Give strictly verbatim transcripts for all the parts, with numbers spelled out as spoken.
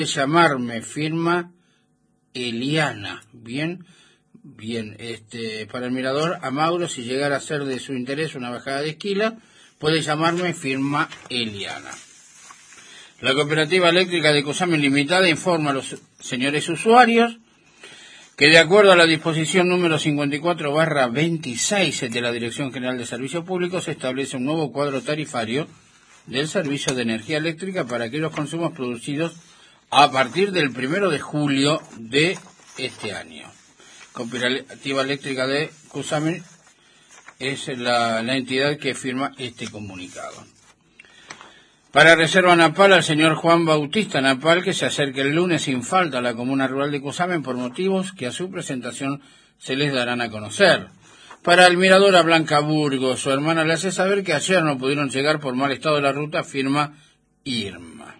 llamarme, firma Eliana. Bien, bien, este, para el mirador, a Mauro, si llegara a ser de su interés una bajada de esquila, puede llamarme, firma Eliana. La Cooperativa Eléctrica de Cusamen Limitada informa a los señores usuarios que de acuerdo a la disposición número cincuenta y cuatro barra veintiséis de la Dirección General de Servicios Públicos, se establece un nuevo cuadro tarifario del servicio de energía eléctrica para aquellos consumos producidos a partir del primero de julio de este año. Cooperativa Eléctrica de Cusamen es la, la entidad que firma este comunicado. Para Reserva Napal, al señor Juan Bautista Napal, que se acerque el lunes sin falta a la Comuna Rural de Cusamen por motivos que a su presentación se les darán a conocer. Para el mirador, a Blanca Burgos, su hermana le hace saber que ayer no pudieron llegar por mal estado de la ruta, firma Irma.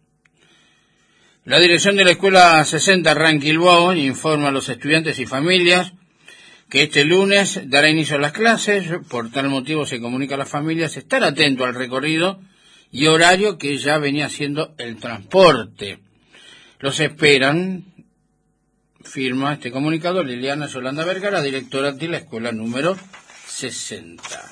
La dirección de la Escuela sesenta Ranquilboa informa a los estudiantes y familias que este lunes dará inicio a las clases. Por tal motivo se comunica a las familias estar atento al recorrido y horario que ya venía siendo el transporte. Los esperan, firma este comunicado, Liliana Yolanda Vergara, directora de la escuela número sesenta.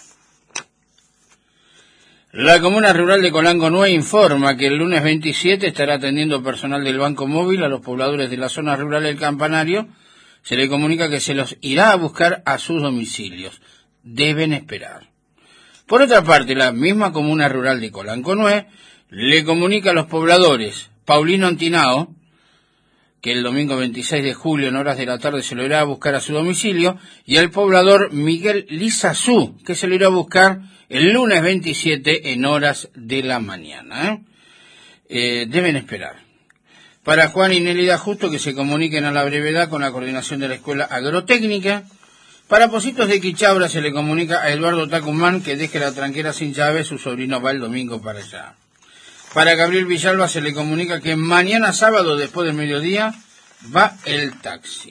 La Comuna Rural de Colango-Nuez informa que el lunes veintisiete estará atendiendo personal del Banco Móvil a los pobladores de la zona rural del Campanario. Se le comunica que se los irá a buscar a sus domicilios. Deben esperar. Por otra parte, la misma Comuna Rural de Colango-Nuez le comunica a los pobladores Paulino Antinao que el domingo veintiséis de julio en horas de la tarde se lo irá a buscar a su domicilio, y al poblador Miguel Lizazú, que se lo irá a buscar el lunes veintisiete en horas de la mañana. ¿eh? Eh, deben esperar. Para Juan y Nélida Justo, que se comuniquen a la brevedad con la coordinación de la Escuela Agrotécnica. Para Positos de Quichaura se le comunica a Eduardo Tacumán que deje la tranquera sin llave, su sobrino va el domingo para allá. Para Gabriel Villalba se le comunica que mañana sábado después del mediodía va el taxi.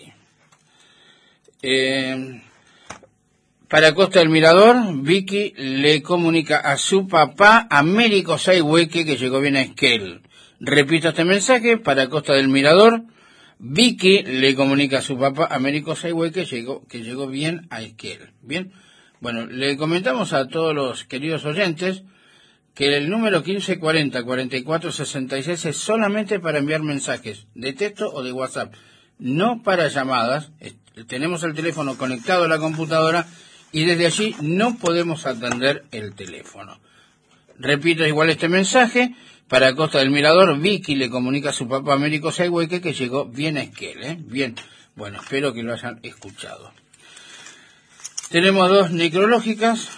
Eh, para Costa del Mirador, Vicky le comunica a su papá Américo Sayhueque que llegó bien a Esquel. Repito este mensaje, para Costa del Mirador, Vicky le comunica a su papá Américo Sayhueque que llegó, que llegó bien a Esquel. Bien, bueno, le comentamos a todos los queridos oyentes que el número quince cuarenta cuarenta y cuatro sesenta y seis es solamente para enviar mensajes de texto o de WhatsApp, no para llamadas. Tenemos el teléfono conectado a la computadora y desde allí no podemos atender el teléfono. Repito igual este mensaje, para Costa del Mirador, Vicky le comunica a su papá Américo Sayhueque que llegó bien a Esquel. ¿eh? Bien, bueno, espero que lo hayan escuchado. Tenemos dos necrológicas.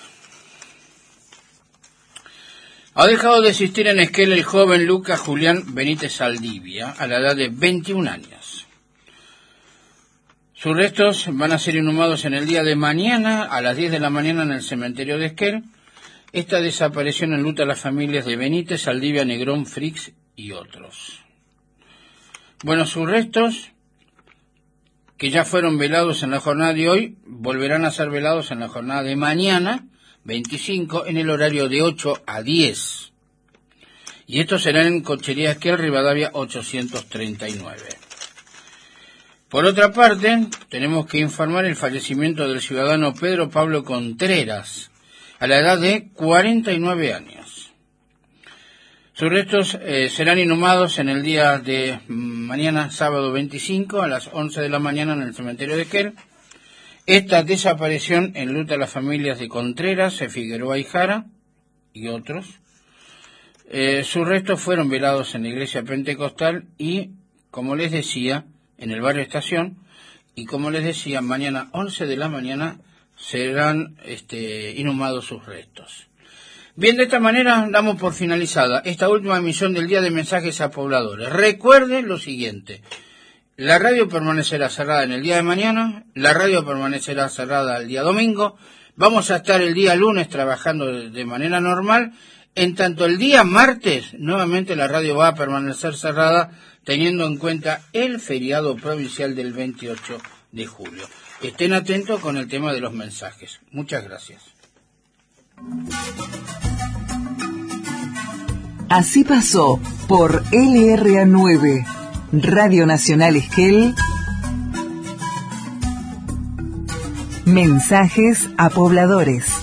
Ha dejado de existir en Esquel el joven Lucas Julián Benítez Saldivia, a la edad de veintiún años. Sus restos van a ser inhumados en el día de mañana, a las diez de la mañana, en el cementerio de Esquel. Esta desaparición enluta a las familias de Benítez, Saldivia, Negrón, Frix y otros. Bueno, sus restos, que ya fueron velados en la jornada de hoy, volverán a ser velados en la jornada de mañana, veinticinco, en el horario de ocho a diez. Y esto será en Cochería Esquel, Rivadavia ochocientos treinta y nueve. Por otra parte, tenemos que informar el fallecimiento del ciudadano Pedro Pablo Contreras, a la edad de cuarenta y nueve años. Sus restos eh, serán inhumados en el día de mañana, sábado veinticinco, a las once de la mañana, en el cementerio de Esquel. Esta desaparición enluta a las familias de Contreras, Figueroa y Jara y otros. Eh, sus restos fueron velados en la iglesia pentecostal y, como les decía, en el barrio Estación. Y como les decía, mañana once de la mañana serán este, inhumados sus restos. Bien, de esta manera damos por finalizada esta última emisión del Día de Mensajes a Pobladores. Recuerden lo siguiente: la radio permanecerá cerrada en el día de mañana, la radio permanecerá cerrada el día domingo, vamos a estar el día lunes trabajando de, de manera normal, en tanto el día martes nuevamente la radio va a permanecer cerrada, teniendo en cuenta el feriado provincial del veintiocho de julio. Estén atentos con el tema de los mensajes. Muchas gracias. Así pasó por L R A nueve, Radio Nacional Esquel. Mensajes a pobladores.